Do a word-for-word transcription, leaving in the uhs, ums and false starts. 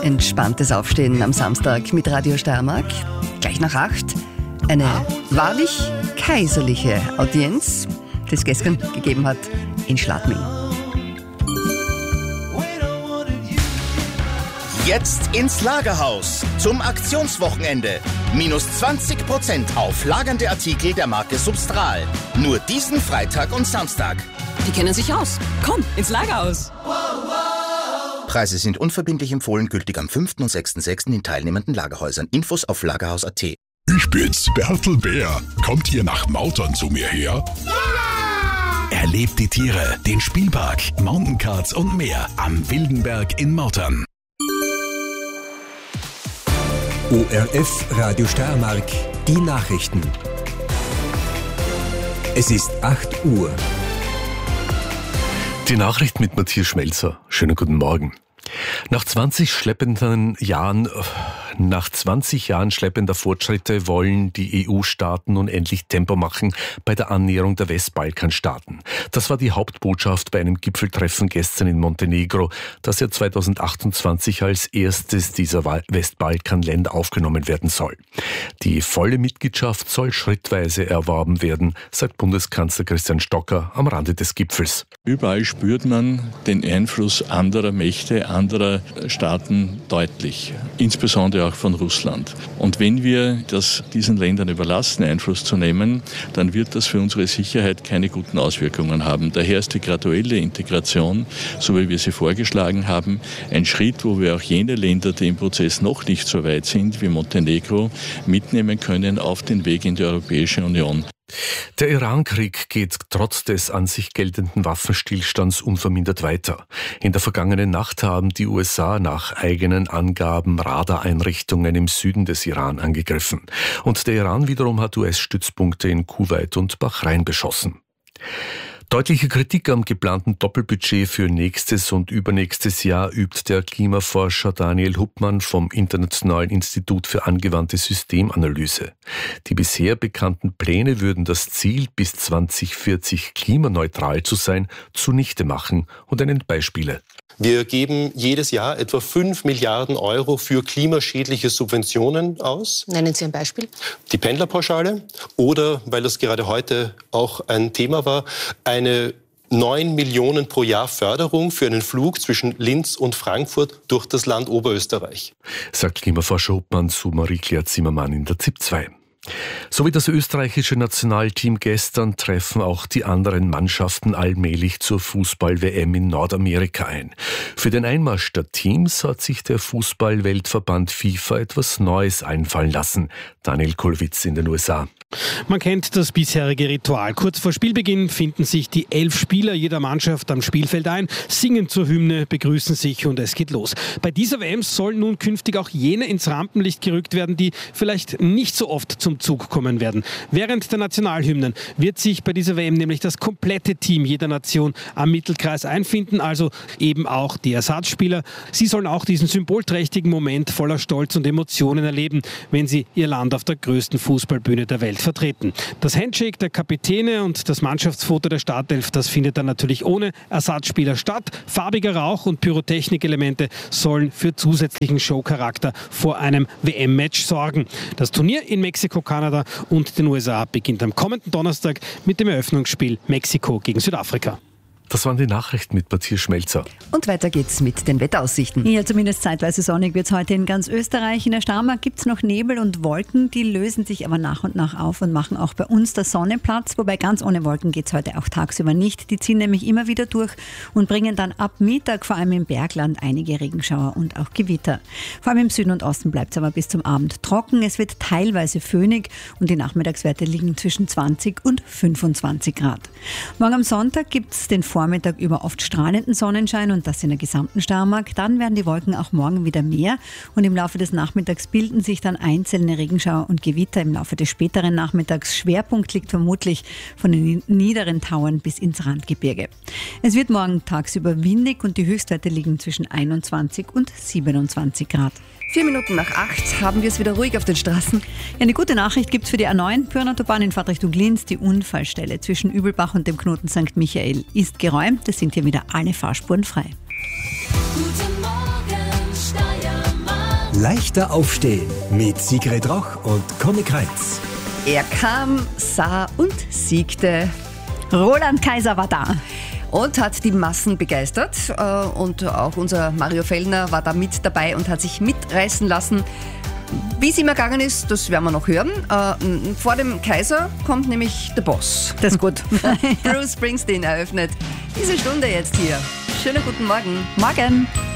entspanntes Aufstehen am Samstag mit Radio Steiermark. Gleich nach acht eine wahrlich kaiserliche Audienz, die es gestern gegeben hat in Schladming. Jetzt ins Lagerhaus zum Aktionswochenende. Minus zwanzig Prozent auf lagernde Artikel der Marke Substral. Nur diesen Freitag und Samstag. Die kennen sich aus. Komm, ins Lagerhaus. Preise sind unverbindlich empfohlen, gültig am fünften und sechsten sechsten in teilnehmenden Lagerhäusern. Infos auf lagerhaus punkt at. Ich bin's, Bertel Bär. Kommt ihr nach Mautern zu mir her? Ja! Erlebt die Tiere, den Spielpark, Mountainkarts und mehr am Wildenberg in Mautern. O R F Radio Steiermark, die Nachrichten. Es ist acht Uhr. Die Nachricht mit Matthias Schmelzer. Schönen guten Morgen. Nach zwanzig schleppenden Jahren, nach zwanzig Jahren schleppender Fortschritte wollen die E U-Staaten nun endlich Tempo machen bei der Annäherung der Westbalkanstaaten. Das war die Hauptbotschaft bei einem Gipfeltreffen gestern in Montenegro, das ja zweitausendachtundzwanzig als erstes dieser Westbalkanländer aufgenommen werden soll. Die volle Mitgliedschaft soll schrittweise erworben werden, sagt Bundeskanzler Christian Stocker am Rande des Gipfels. Überall spürt man den Einfluss anderer Mächte, anderer Staaten deutlich, insbesondere auch von Russland. Und wenn wir das diesen Ländern überlassen, Einfluss zu nehmen, dann wird das für unsere Sicherheit keine guten Auswirkungen haben. Daher ist die graduelle Integration, so wie wir sie vorgeschlagen haben, ein Schritt, wo wir auch jene Länder, die im Prozess noch nicht so weit sind wie Montenegro, mitnehmen können auf den Weg in die Europäische Union. Der Iran-Krieg geht trotz des an sich geltenden Waffenstillstands unvermindert weiter. In der vergangenen Nacht haben die U S A nach eigenen Angaben Radareinrichtungen im Süden des Iran angegriffen. Und der Iran wiederum hat U S-Stützpunkte in Kuwait und Bahrain beschossen. Deutliche Kritik am geplanten Doppelbudget für nächstes und übernächstes Jahr übt der Klimaforscher Daniel Huppmann vom Internationalen Institut für angewandte Systemanalyse. Die bisher bekannten Pläne würden das Ziel, bis zweitausendvierzig klimaneutral zu sein, zunichte machen und er nennt Beispiele. Wir geben jedes Jahr etwa fünf Milliarden Euro für klimaschädliche Subventionen aus. Nennen Sie ein Beispiel. Die Pendlerpauschale oder, weil das gerade heute auch ein Thema war, eine neun Millionen pro Jahr Förderung für einen Flug zwischen Linz und Frankfurt durch das Land Oberösterreich. Sagt Klimaforscher Huppmann zu Marie-Claire Zimmermann in der Z I P zwei. So wie das österreichische Nationalteam gestern treffen auch die anderen Mannschaften allmählich zur Fußball-W M in Nordamerika ein. Für den Einmarsch der Teams hat sich der Fußball-Weltverband FIFA etwas Neues einfallen lassen. Daniel Kulwitz in den U S A. Man kennt das bisherige Ritual. Kurz vor Spielbeginn finden sich die elf Spieler jeder Mannschaft am Spielfeld ein, singen zur Hymne, begrüßen sich und es geht los. Bei dieser W M sollen nun künftig auch jene ins Rampenlicht gerückt werden, die vielleicht nicht so oft zum Zug kommen werden. Während der Nationalhymnen wird sich bei dieser W M nämlich das komplette Team jeder Nation am Mittelkreis einfinden, also eben auch die Ersatzspieler. Sie sollen auch diesen symbolträchtigen Moment voller Stolz und Emotionen erleben, wenn sie ihr Land auf der größten Fußballbühne der Welt vertreten. Das Handshake der Kapitäne und das Mannschaftsfoto der Startelf, das findet dann natürlich ohne Ersatzspieler statt. Farbiger Rauch und Pyrotechnikelemente sollen für zusätzlichen Showcharakter vor einem W M-Match sorgen. Das Turnier in Mexiko, Kanada und den U S A beginnt am kommenden Donnerstag mit dem Eröffnungsspiel Mexiko gegen Südafrika. Das waren die Nachrichten mit Matthias Schmelzer. Und weiter geht's mit den Wetteraussichten. Ja, zumindest zeitweise sonnig wird es heute in ganz Österreich. In der Steiermark gibt es noch Nebel und Wolken, die lösen sich aber nach und nach auf und machen auch bei uns der Sonne Platz. Wobei ganz ohne Wolken geht es heute auch tagsüber nicht. Die ziehen nämlich immer wieder durch und bringen dann ab Mittag vor allem im Bergland einige Regenschauer und auch Gewitter. Vor allem im Süden und Osten bleibt es aber bis zum Abend trocken. Es wird teilweise föhnig und die Nachmittagswerte liegen zwischen zwanzig und fünfundzwanzig Grad. Morgen am Sonntag gibt es den Vormittag über oft strahlenden Sonnenschein und das in der gesamten Steiermark. Dann werden die Wolken auch morgen wieder mehr und im Laufe des Nachmittags bilden sich dann einzelne Regenschauer und Gewitter im Laufe des späteren Nachmittags. Schwerpunkt liegt vermutlich von den niederen Tauern bis ins Randgebirge. Es wird morgen tagsüber windig und die Höchstwerte liegen zwischen einundzwanzig und siebenundzwanzig Grad. Vier Minuten nach acht haben wir es wieder ruhig auf den Straßen. Ja, eine gute Nachricht gibt es für die A neun Pyrnautobahn in Fahrtrichtung Linz. Die Unfallstelle zwischen Übelbach und dem Knoten Sankt Michael ist geräumt. Es sind hier wieder alle Fahrspuren frei. Guten Morgen, Steiermark. Leichter aufstehen mit Sigrid Roch und Conny Kreitz. Er kam, sah und siegte. Roland Kaiser war da. Und hat die Massen begeistert. Und auch unser Mario Fellner war da mit dabei und hat sich mitreißen lassen. Wie es ihm ergangen ist, das werden wir noch hören. Vor dem Kaiser kommt nämlich der Boss. Das ist gut. Bruce Springsteen eröffnet diese Stunde jetzt hier. Schönen guten Morgen. Morgen.